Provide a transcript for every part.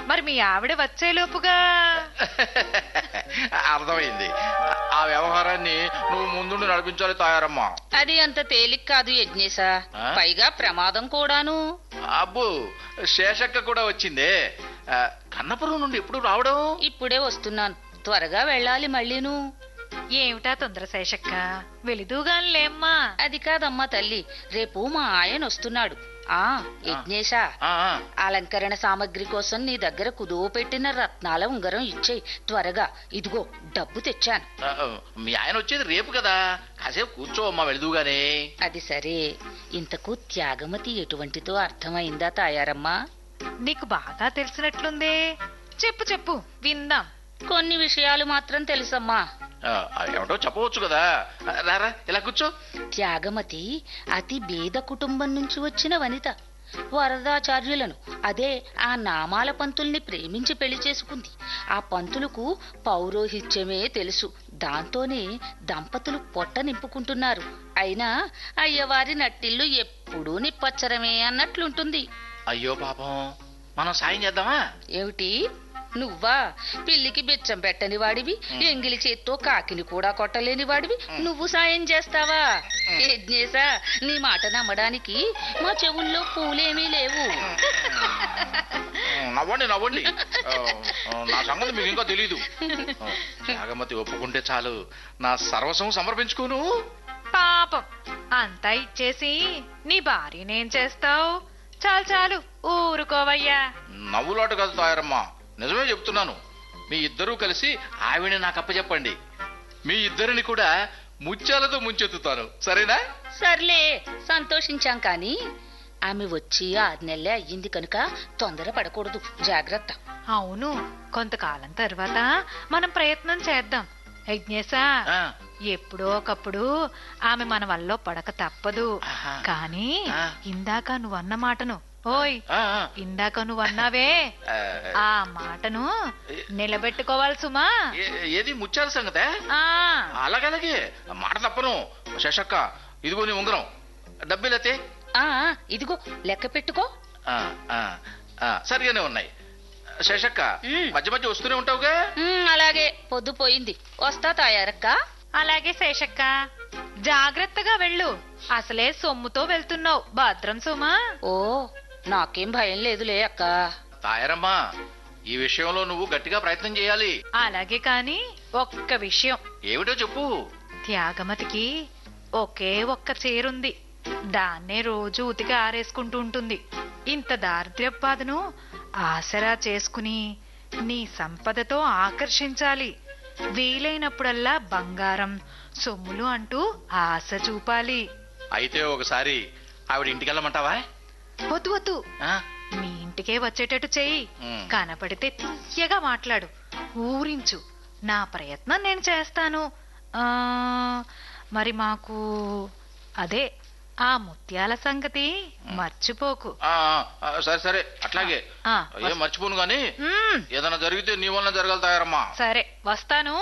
మరి మీ ఆవిడ వచ్చేలోపుగా అర్థమైంది. ఆ వ్యవహారాన్ని నువ్వు ముందుండి నడిపించాలి తాయారమ్మా. అది అంత తేలిక కాదు యజ్ఞేశా, పైగా ప్రమాదం కూడాను. అబ్బు, శేషక్క కూడా వచ్చిందే. కన్నపురం నుండి ఎప్పుడు రావడం? ఇప్పుడే వస్తున్నాను, త్వరగా వెళ్ళాలి మళ్ళీను. ఏమిటా తొందర శేషక్క, వెళిదూగానిలేమ్మా. అది కాదమ్మా తల్లి, రేపు మా ఆయన వస్తున్నాడు. యజ్ఞేశా, అలంకరణ సామగ్రి కోసం నీ దగ్గర కుదువ పెట్టిన రత్నాల ఉంగరం ఇచ్చేయి త్వరగా. ఇదిగో డబ్బు తెచ్చాను. మీ ఆయన వచ్చేది రేపు కదా, కాసేపు కూర్చో అమ్మా, వెళుదుగానే. అది సరే, ఇంతకు త్యాగమతి ఎటువంటిదో అర్థమైందా తాయారమ్మా? నీకు బాగా తెలిసినట్లుందే, చెప్పు చెప్పు విందాం. కొన్ని విషయాలు మాత్రం తెలుసమ్మా. ఏమిటో చెప్పవచ్చు కదా. రారా, ఇలా కూర్చో. త్యాగమతి అతి బీద కుటుంబం నుంచి వచ్చిన వనిత. వరదాచార్యులను, అదే ఆ నామాల పంతుల్ని ప్రేమించి పెళ్లి చేసుకుంది. ఆ పంతులకు పౌరోహిత్యమే తెలుసు. దాంతోనే దంపతులు పొట్ట నింపుకుంటున్నారు. అయినా అయ్యవారి నట్టిల్లు ఎప్పుడూ నిప్పచ్చరమే అన్నట్లుంటుంది. అయ్యో పాపం, మనం సాయం చేద్దామా? ఏమిటి నువ్వా? పిల్లికి బిచ్చం పెట్టని వాడివి, ఎంగిలి చేత్తో కాకిని కూడా కొట్టలేని వాడివి, నువ్వు సాయం చేస్తావా? యజ్ఞేశా, నీ మాట నమ్మడానికి మా చెవుల్లో పూలేమీ లేవు. నవ్వండి నవ్వండి, నా సంగతి మీకు ఇంకా తెలీదు. త్యాగమతి ఒప్పుకుంటే చాలు, నా సర్వస్వం సమర్పించుకోను. పాపం, అంతా ఇచ్చేసి నీ భార్యనేం చేస్తావు? చాలు చాలు, ఊరుకోవయ్యా. నవ్వులాట కాదు తాయారమ్మా, నిజమే చెప్తున్నాను. మీ ఇద్దరూ కలిసి ఆవిడ నాకు అప్పచెప్పండి. మీ ఇద్దరిని కూడా ముత్యాలతో ముంచెత్తుతాను, సరేనా? సర్లే, సంతోషించాం. కానీ ఆమె వచ్చి 6 నెలలే అయ్యింది కనుక తొందర పడకూడదు, జాగ్రత్త. అవును, కొంతకాలం తర్వాత మనం ప్రయత్నం చేద్దాం. యజ్ఞేశా, ఎప్పుడో ఒకప్పుడు ఆమె మన వల్ల పడక తప్పదు. కానీ ఇందాక నువ్వన్న మాటను, ఓయ్ ఇందాక నువ్వన్నావే, ఆ మాటను నిలబెట్టుకోవాలి సుమా. ఏది ముత్యాల సంగతే? అలాగలాగే, మాట తప్పను. శేషక్క, ఇదిగో నీ ఉంగరం, డబ్బులైతే ఇదిగో లెక్క పెట్టుకో. సరిగానే ఉన్నాయి. శేషక్క, మధ్య మధ్య వస్తూనే ఉంటావుగా? అలాగే, పొద్దుపోయింది, వస్తా తాయారక్క. అలాగే శేషక్క, జాగ్రత్తగా వెళ్ళు. అసలే సొమ్ముతో వెళ్తున్నావు, భద్రం సుమా. ఓ, నాకేం భయం లేదులే అక్క. తాయారమ్మా, ఈ విషయంలో నువ్వు గట్టిగా ప్రయత్నం చేయాలి. అలాగే, కాని ఒక్క విషయం. ఏమిటో చెప్పు. త్యాగమతికి ఒకే ఒక్క చీరుంది, దాన్నే రోజు ఉతికి ఆరేసుకుంటూ ఉంటుంది. ఇంత దారిద్ర్య బాధను ఆసరా చేసుకుని నీ సంపదతో ఆకర్షించాలి. వీలైనప్పుడల్లా బంగారం, సొమ్ములు అంటూ ఆశ చూపాలి. అయితే ఒకసారి ఆవిడ ఇంటికెళ్ళమంటావా? వద్దు వద్దు, మీ ఇంటికే వచ్చేటట్టు చెయ్యి. కనపడితే తీయగా మాట్లాడు, ఊరించు. నా ప్రయత్నం నేను చేస్తాను. మరి మాకు అదే ఆ ముత్యాల సంగతి మర్చిపోకు. సరే సరే, అట్లాగే. ఏం మర్చిపోను గాని, ఏదైనా జరిగితే నీ వల్ల జరగాలి తాయారమ్మా. సరే, వస్తాను.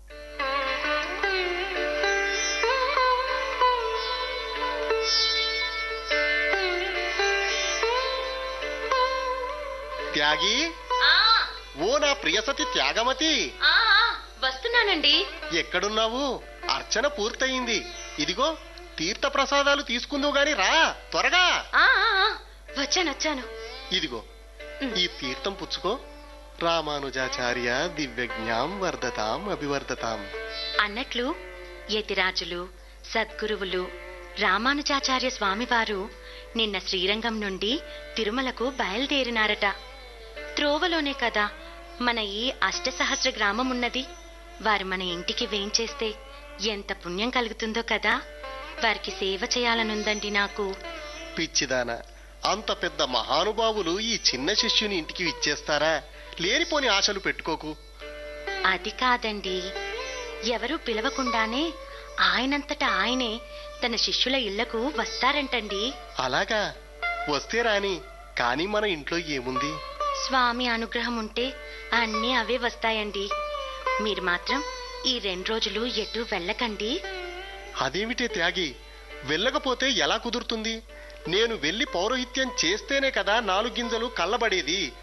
త్యాగి, ఓ నా ప్రియసతి త్యాగమతి, వస్తున్నానండి. ఎక్కడున్నావు? అర్చన పూర్తయింది. ఇదిగో తీర్థ ప్రసాదాలు తీసుకుందువు గాని రా త్వరగా. వచ్చాను. ఇదిగో ఈ తీర్థం పుచ్చుకో. రామానుజాచార్య దివ్యజ్ఞాం వర్ధతాం అభివర్ధతాం అన్నట్లు యతిరాజులు, సద్గురువులు రామానుజాచార్య స్వామివారు నిన్న శ్రీరంగం నుండి తిరుమలకు బయలుదేరినారట. త్రోవలోనే కదా మన ఈ అష్టసహస్ర గ్రామం ఉన్నది. వారు మన ఇంటికి వేంచేస్తే ఎంత పుణ్యం కలుగుతుందో కదా. వారికి సేవ చేయాలనుందండి నాకు. పిచ్చిదానా, అంత పెద్ద మహానుభావులు ఈ చిన్న శిష్యుని ఇంటికి ఇచ్చేస్తారా? లేనిపోని ఆశలు పెట్టుకోకు. అది కాదండి, ఎవరూ పిలవకుండానే ఆయనంతటా ఆయనే తన శిష్యుల ఇళ్లకు వస్తారంటండి. అలాగా? వస్తే రాని, కానీ మన ఇంట్లో ఏముంది? స్వామి అనుగ్రహం ఉంటే అన్నీ అవే వస్తాయండి. మీరు మాత్రం ఈ 2 రోజులు ఎటు వెళ్ళకండి. అదేమిటే త్యాగి, వెళ్ళకపోతే ఎలా కుదురుతుంది? నేను వెళ్లి పౌరోహిత్యం చేస్తేనే కదా 4 గింజలు కళ్ళబడేది.